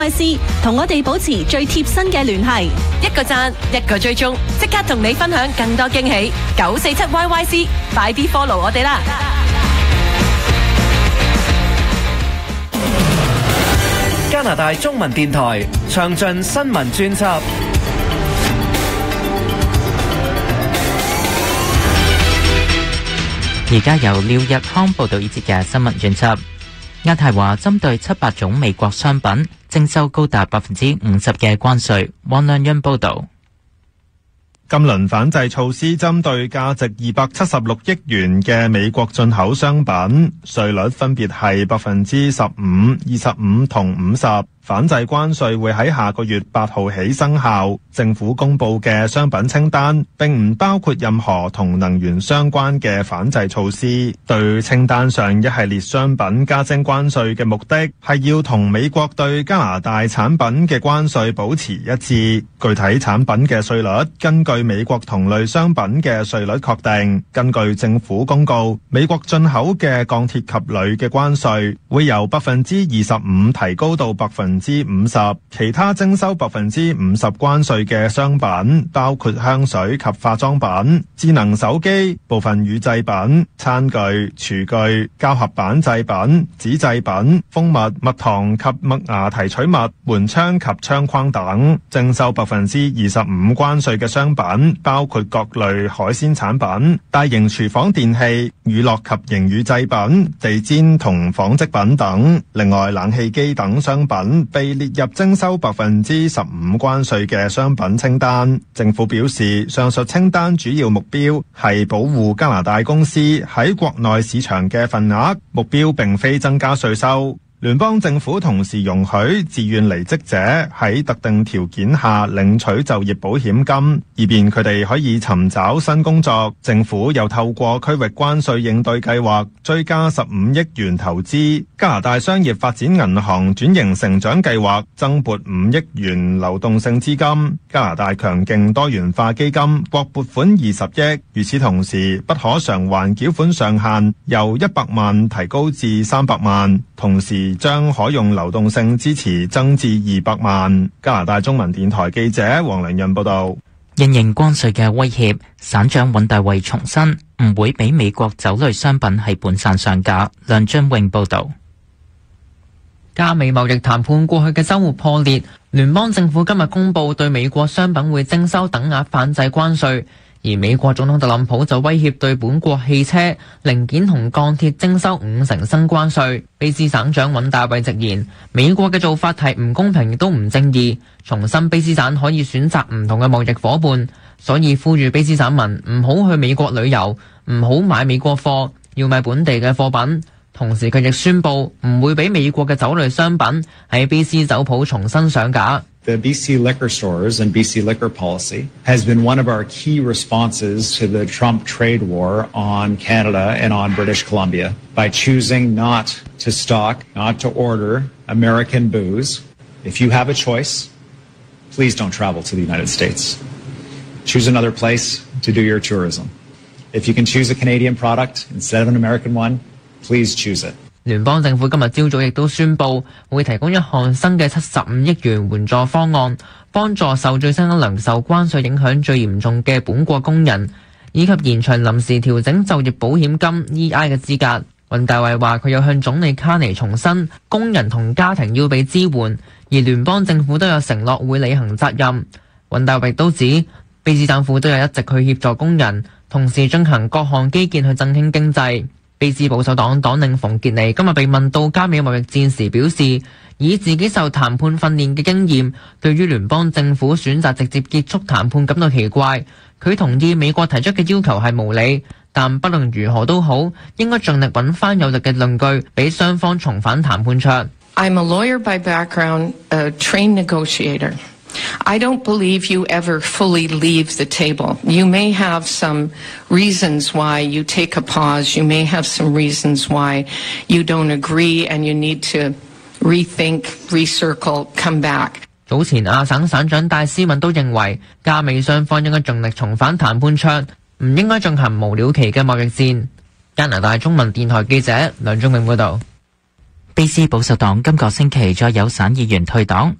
YC 同我哋保持最貼身嘅聯繫， 一個讚，一個追蹤，即刻同你分享更多驚喜。947YYC，快啲 follow 我哋啦！ 加拿大中文電台詳盡新聞專輯。 而家由廖日康報道呢節嘅新聞專輯。亞太話針對7-8種美國商品徵收高達50%嘅關稅。黃亮欣報導。 今輪反制措施針對價值276億元嘅美國進口商品，稅率分別係15%、25%同50%。反制關稅會喺下個月8號起生效。政府公布嘅商品清單並唔包括任何同能源相關嘅反制措施。對清單上一系列商品加徵關稅嘅目的係要同美國對加拿大產品嘅關稅保持一致。具體產品嘅稅率根據美國同類商品嘅稅率確定。根據政府公告，美國進口嘅鋼鐵及鋁嘅關稅會由25%提高到50%，其他徵收50%關稅嘅商品包括香水及化妝品、智能手機、部分乳製品、餐具、廚具、膠合板製品、紙製品、蜂蜜、蜜糖及麥芽提取物、門窗及窗框等。徵收25%關稅嘅商品包括各類海鮮產品、大型廚房電器、娛樂及型乳製品、地氈同紡織品等。另外，冷氣機等商品被列入徵收15%關稅嘅商品清單。政府表示，上述清單主要目標係保護加拿大公司喺國內市場嘅份額，目標並非增加稅收。聯邦政府同時容許自願離職者喺特定條件下領取就業保險金，以便佢哋可以尋找新工作。政府又透過區域關稅應對計劃追加15億元投資。加拿大商業發展銀行轉型成長計劃增撥5億元流動性資金。加拿大強勁多元化基金獲撥款20億。與此同時，不可償還繳款上限由100萬提高至300萬，同時將可用流動性支持增至200萬。加拿大中文電台記者黃良潤報道。 因應關稅嘅威脅，省長尹大衛重申唔會俾美國酒類商品喺本省上架。梁俊榮報道。 加美貿易談判過去嘅週末破裂，聯邦政府今日公布對美國商品會徵收等額反制關稅。而美國總統特朗普就威脅對本國汽車零件同鋼鐵徵收50%新關稅。卑斯省長尹大衛直言，美國嘅做法係唔公平亦都唔正義，重申卑斯省可以選擇唔同嘅貿易夥伴，所以呼籲卑斯省民唔好去美國旅遊，唔好買美國貨，要買本地嘅貨品。同時佢亦宣布唔會俾美國嘅酒類商品喺卑斯酒鋪重新上架。 The BC liquor stores and BC liquor policy has been one of our key responses to the Trump trade war on Canada and on British Columbia by choosing not to stock, not to order American booze. If you have a choice, please don't travel to the United States. Choose another place to do your tourism. If you can choose a Canadian product instead of an American one, please choose it. 聯邦政府今日朝早亦都宣布會提供一項新嘅75億元援助方案，幫助受最新一輪受關稅影響最嚴重嘅本國工人，以及延長臨時調整就業保險金 EI 嘅資格。尹大衛話佢有向總理卡尼重申，工人同家庭要俾支援，而聯邦政府都有承諾會履行責任。尹大衛都指，卑斯政府都有一直去協助工人，同時進行各項基建去振興經濟。卑斯保守黨黨領馮傑尼今日被問到加美貿易戰時表示，以自己受談判訓練嘅經驗，對於聯邦政府選擇直接結束談判感到奇怪。佢同意美國提出嘅要求係無理，但不論如何都好，應該盡力揾翻有力嘅論據，俾雙方重返談判桌。 I'm a lawyer by background, a trained negotiator. I don't believe you ever fully leave the table. You may have some reasons why you take a pause. You may have some reasons why you don't agree and you need to rethink, recircle, come back. 早前亞省省長戴斯敏都認為，加美雙方應該盡力重返談判桌，唔應該進行無了期嘅貿易戰。加拿大中文電台記者梁忠永報導。 卑斯保守黨今個星期再有省議員退黨，